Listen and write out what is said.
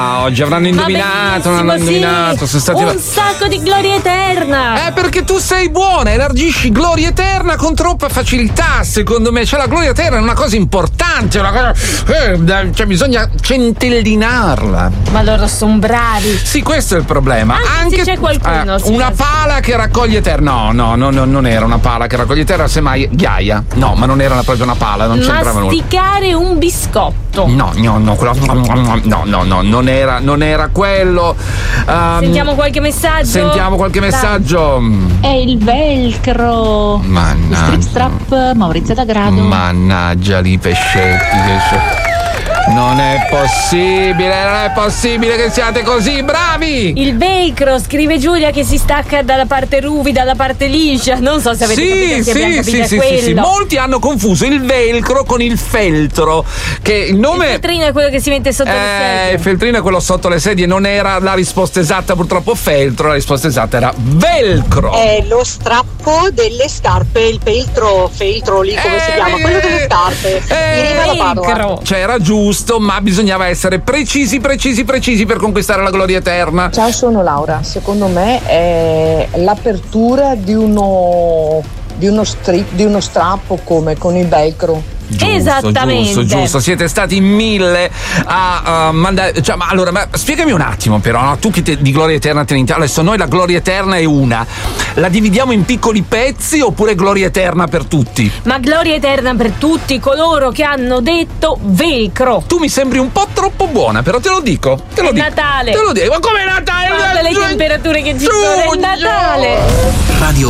Oggi avranno indovinato, non hanno indovinato, sono stati un sacco di gloria eterna. Perché tu sei buona, elargisci gloria eterna con troppa facilità, secondo me. Cioè la gloria eterna è una cosa importante, una cosa cioè bisogna centellinarla. Ma loro sono bravi. Sì, questo è il problema. Anche se c'è qualcuno. Una pala che raccoglie eterna. No, non era una pala che raccoglie eterna, semmai ghiaia. No, ma non era proprio una pala, non c'entrava nulla. Masticare un biscotto. No, non era quello. Sentiamo qualche messaggio. È il velcro. Mannaggia. Strip strap, Maurizio D'Agrado. Mannaggia li pescetti. Non è possibile che siate così bravi! Il velcro, scrive Giulia, che si stacca dalla parte ruvida alla parte liscia. Non so se avete capito, se abbiamo capito quello. Sì. Molti hanno confuso il velcro con il feltro. Che il nome. Il feltrino è quello che si mette sotto le sedie. Il feltrino è quello sotto le sedie, non era la risposta esatta, purtroppo feltro, la risposta esatta era velcro. È lo strappo delle scarpe, il feltro lì, come si chiama? Quello delle scarpe. In riva alla Padova. Cioè era giusto, ma bisognava essere precisi per conquistare la gloria eterna. Ciao, sono Laura. Secondo me è l'apertura di uno strappo, come con il velcro. Esattamente. Siete stati in 1000 a mandare. Cioè, ma spiegami un attimo, però, no? Tu che di gloria eterna te ne intendi. Adesso noi la gloria eterna è una. La dividiamo in piccoli pezzi oppure gloria eterna per tutti? Ma gloria eterna per tutti coloro che hanno detto velcro. Tu mi sembri un po' troppo buona, però te lo dico. Natale. Te lo dico. Ma come Natale? Guarda le temperature che ci sono, è Natale. Radio